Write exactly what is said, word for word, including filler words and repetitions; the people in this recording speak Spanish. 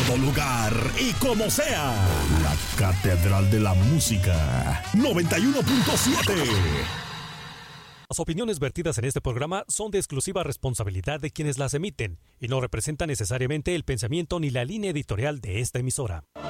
todo lugar y como sea. La Catedral de la Música. noventa y uno punto siete. Las opiniones vertidas en este programa son de exclusiva responsabilidad de quienes las emiten y no representan necesariamente el pensamiento ni la línea editorial de esta emisora.